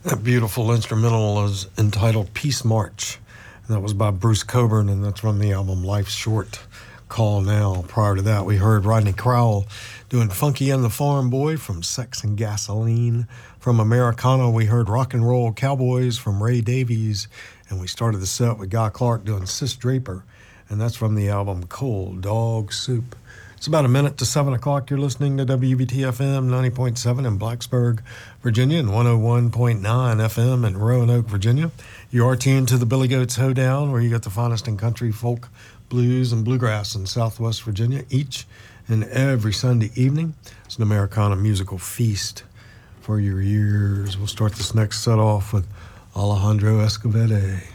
That beautiful instrumental is entitled Peace March. And that was by Bruce Coburn, and that's from the album Life's Short, Call Now. Prior to that, we heard Rodney Crowell doing Funky and the Farm Boy from Sex and Gasoline. From Americana, we heard Rock and Roll Cowboys from Ray Davies. And we started the set with Guy Clark doing Sis Draper, and that's from the album Cold Dog Soup. It's about a minute to 7 o'clock. You're listening to WBT-FM 90.7 in Blacksburg, Virginia, and 101.9 FM in Roanoke, Virginia. You are tuned to the Billy Goats Hoedown, where you get the finest in country, folk, blues, and bluegrass in Southwest Virginia each and every Sunday evening. It's an Americana musical feast for your ears. We'll start this next set off with Alejandro Escovedo.